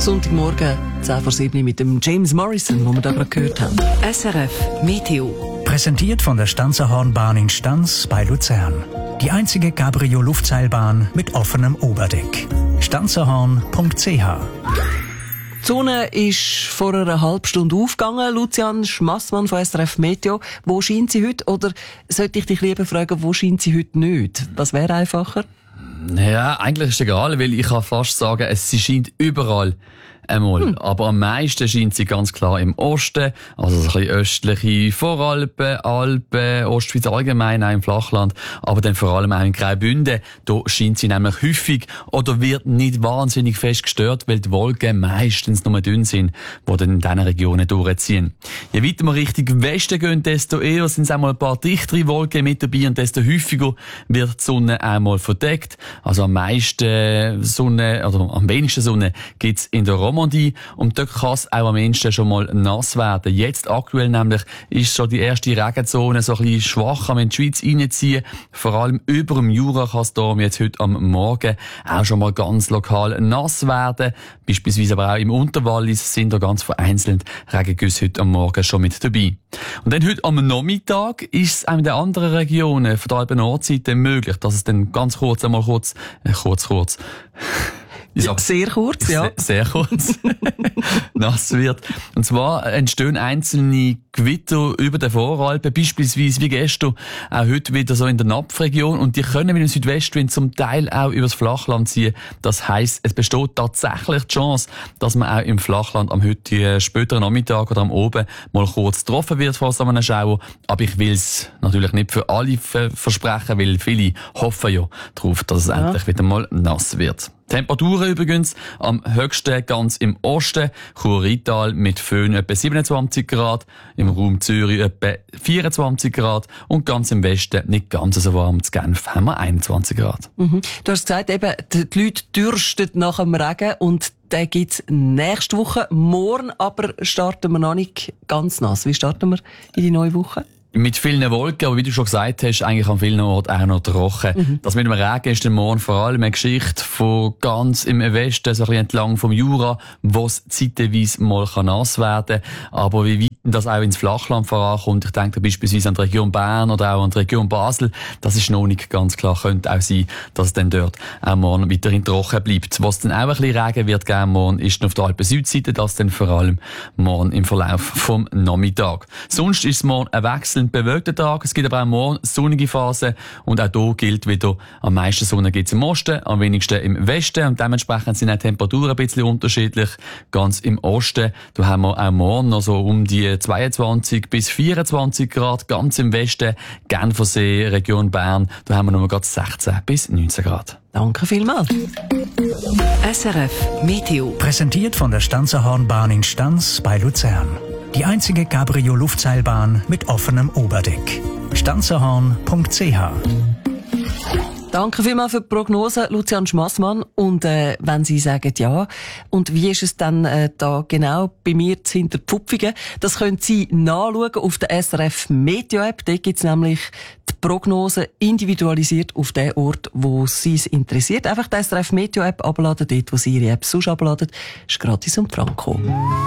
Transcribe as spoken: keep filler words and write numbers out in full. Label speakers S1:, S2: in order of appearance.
S1: Sonntagmorgen, zehn vor sieben mit dem James Morrison, den wir da gerade gehört haben.
S2: S R F Meteo.
S3: Präsentiert von der Stanzerhornbahn in Stanz bei Luzern. Die einzige Cabrio-Luftseilbahn mit offenem Oberdeck. stanzerhorn punkt c h.
S1: Die Sonne ist vor einer halben Stunde aufgegangen. Lucian Schmassmann von S R F Meteo. Wo scheint sie heute? Oder sollte ich dich lieber fragen, wo scheint sie heute nicht? Was wäre einfacher?
S4: Ja, eigentlich ist es egal, weil ich kann fast sagen, es, sie scheint überall einmal. Hm. Aber am meisten scheint sie ganz klar im Osten, also so ein bisschen östliche Voralpen, Alpen, Ostschweiz allgemein, auch im Flachland, aber dann vor allem auch in Graubünden. Da scheint sie nämlich häufig oder wird nicht wahnsinnig fest gestört, weil die Wolken meistens nur dünn sind, die dann in diesen Regionen durchziehen. Je weiter wir Richtung Westen gehen, desto eher sind es einmal ein paar dichtere Wolken mit dabei und desto häufiger wird die Sonne einmal verdeckt. Also am meisten Sonne, oder am wenigsten Sonne gibt's in der Romandie. Und dort kann es auch am ehesten schon mal nass werden. Jetzt aktuell nämlich ist schon die erste Regenzone so ein bisschen schwach am in die Schweiz reinziehen. Vor allem über dem Jura kann es da jetzt heute am Morgen auch schon mal ganz lokal nass werden. Beispielsweise aber auch im Unterwallis sind da ganz vereinzelt Regengüsse heute am Morgen schon mit dabei. Und dann heute am Nachmittag ist es auch in den anderen Regionen von der Alpen-Nordseite möglich, dass es dann ganz kurz einmal kurz, äh, kurz, kurz,
S1: Ja, sehr kurz, ja.
S4: Sehr, sehr kurz. nass wird. Und zwar entstehen einzelne Gewitter über den Voralpen, beispielsweise wie gestern, auch heute wieder so in der Napfregion. Und die können mit dem Südwestwind zum Teil auch übers Flachland ziehen. Das heisst, es besteht tatsächlich die Chance, dass man auch im Flachland am heutigen späteren Nachmittag oder am Oben mal kurz getroffen wird von so einem Schauer. Aber ich will es natürlich nicht für alle versprechen, weil viele hoffen ja darauf, dass es ja. endlich wieder mal nass wird. Temperaturen übrigens am höchsten ganz im Osten, Chur-Rheintal mit Föhn etwa siebenundzwanzig Grad, im Raum Zürich etwa vierundzwanzig Grad und ganz im Westen nicht ganz so warm, zu Genf haben wir einundzwanzig Grad.
S1: Mhm. Du hast gesagt, eben, die Leute dürsten nach dem Regen und den gibt's nächste Woche. Morgen aber starten wir noch nicht ganz nass. Wie starten wir in die neue Woche?
S4: Mit vielen Wolken, aber wie du schon gesagt hast, eigentlich an vielen Orten auch noch trocken. Mhm. Das mit dem Regen ist dann morgen vor allem eine Geschichte von ganz im Westen, so ein bisschen entlang vom Jura, wo es zeitweise mal nass werden kann. Aber wie weit das auch ins Flachland vorankommt, ich denke beispielsweise an die Region Bern oder auch an die Region Basel, das ist noch nicht ganz klar. Könnte auch sein, dass es dann dort auch morgen weiterhin trocken bleibt. Was dann auch ein bisschen Regen wird geben morgen, ist auf der Alpen-Südseite, das dann vor allem morgen im Verlauf vom Nachmittag. Sonst ist es morgen ein Wechsel bewölkter Tag. Es gibt aber auch morgen sonnige Phasen und auch hier gilt wieder, am meisten Sonne gibt es im Osten, am wenigsten im Westen und dementsprechend sind auch die Temperaturen ein bisschen unterschiedlich. Ganz im Osten, da haben wir auch morgen noch so um die zweiundzwanzig bis vierundzwanzig Grad, ganz im Westen, Genfersee, Region Bern, da haben wir noch gerade sechzehn bis neunzehn Grad.
S1: Danke vielmals.
S2: S R F Meteo.
S3: Präsentiert von der Stanzerhornbahn in Stanz bei Luzern. Die einzige Cabrio-Luftseilbahn mit offenem Oberdeck. stanzerhorn punkt c h.
S1: Danke vielmals für die Prognose, Lucian Schmassmann. Und äh, wenn Sie sagen ja, und wie ist es dann äh, da genau bei mir hinter Pfupfigen? Das können Sie nachschauen auf der S R F Meteo App. Dort gibt's nämlich die Prognose individualisiert auf den Ort, wo Sie es interessiert. Einfach die S R F Meteo App abladen, dort wo Sie Ihre App sonst abladen. Ist gratis und franko.